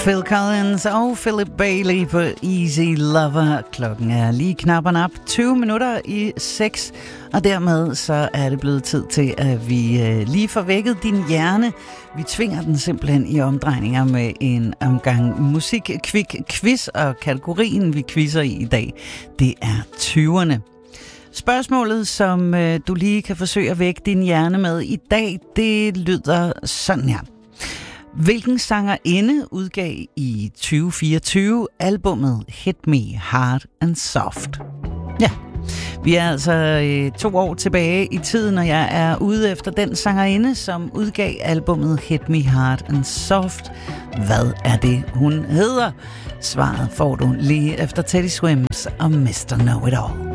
Phil Collins og Philip Bailey på Easy Lover. Klokken er lige knapperne op 20 minutter i 6, og dermed så er det blevet tid til, at vi lige får vækket din hjerne. Vi tvinger den simpelthen i omdrejninger med en omgang musik-quiz, og kategorien vi quizzer i dag, det er 20'erne. Spørgsmålet, som du lige kan forsøge at vække din hjerne med i dag, det lyder sådan her. Hvilken sangerinde udgav i 2024 albummet Hit Me Hard and Soft? Ja, vi er altså 2 år tilbage i tiden, og jeg er ude efter den sangerinde, som udgav albummet Hit Me Hard and Soft. Hvad er det, hun hedder? Svaret får du lige efter Teddy Swims og Mr. Know It All.